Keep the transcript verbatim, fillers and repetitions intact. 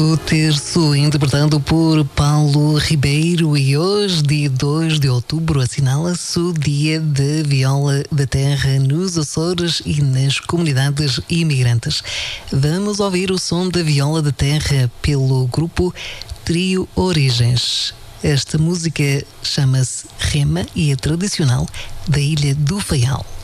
O terço interpretado por Paulo Ribeiro, e hoje, dia dois de outubro, assinala-se o Dia da Viola da Terra nos Açores e nas comunidades imigrantes. Vamos ouvir o som da Viola da Terra pelo grupo Trio Origens. Esta música chama-se Rema e é tradicional da Ilha do Faial.